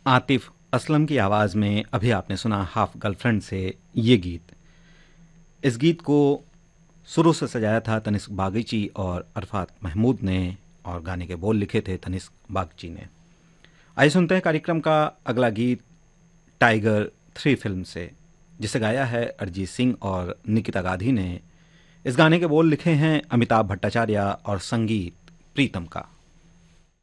आतिफ असलम की आवाज़ में अभी आपने सुना हाफ गर्लफ्रेंड से ये गीत। इस गीत को शुरू से सजाया था तनिष्क बागची और अरफात महमूद ने, और गाने के बोल लिखे थे तनिष्क बागची ने। आइए सुनते हैं कार्यक्रम का अगला गीत टाइगर 3 फिल्म से, जिसे गाया है अरिजीत सिंह और निकिता गाधी ने। इस गाने के बोल लिखे हैं अमिताभ भट्टाचार्य और संगीत प्रीतम का।